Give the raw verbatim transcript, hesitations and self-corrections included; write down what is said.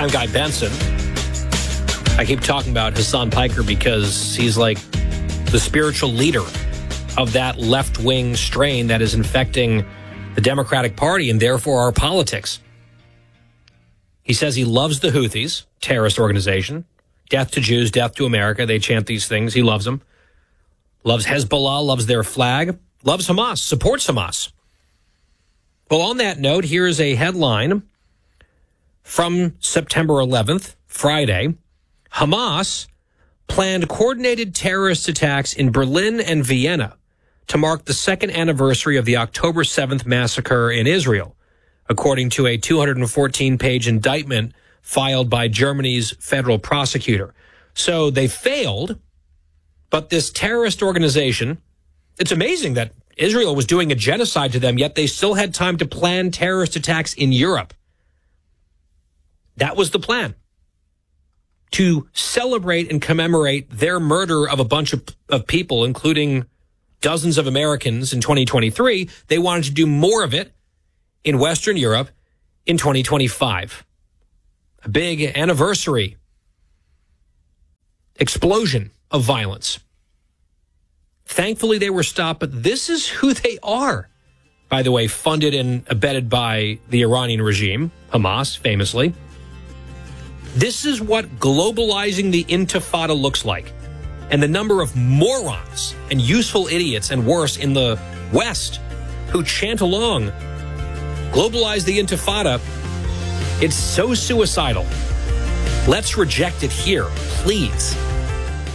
I'm Guy Benson. I keep talking about Hassan Piker because he's like the spiritual leader of that left-wing strain that is infecting the Democratic Party and therefore our politics. He says he loves the Houthis, terrorist organization. Death to Jews, death to America. They chant these things. He loves them. Loves Hezbollah, loves their flag, loves Hamas, supports Hamas. Well, on that note, here is a headline from September eleventh, Friday. Hamas planned coordinated terrorist attacks in Berlin and Vienna to mark the second anniversary of the October seventh massacre in Israel, according to a two hundred fourteen page indictment filed by Germany's federal prosecutor. So they failed, but this terrorist organization, it's amazing that Israel was doing a genocide to them, yet they still had time to plan terrorist attacks in Europe. That was the plan. To celebrate and commemorate their murder of a bunch of, of people, including dozens of Americans in twenty twenty-three, they wanted to do more of it in Western Europe in twenty twenty-five. A big anniversary explosion of violence. Thankfully, they were stopped, but this is who they are. By the way, funded and abetted by the Iranian regime, Hamas, famously. This is what globalizing the Intifada looks like. And the number of morons and useful idiots and worse in the West who chant along, globalize the Intifada. It's so suicidal. Let's reject it here, please.